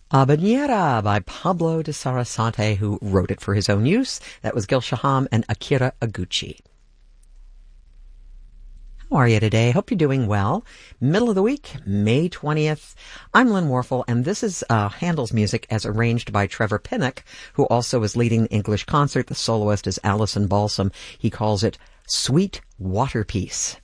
Habanera by Pablo de Sarasate, who wrote it for his own use. That was Gil Shaham and Akira Aguchi. How are you today? Hope you're doing well. Middle of the week, May 20th. I'm Lynn Warfel, and this is Handel's music as arranged by Trevor Pinnock, who also is leading the English concert. The soloist is Alison Balsam. He calls it Sweet Water Piece.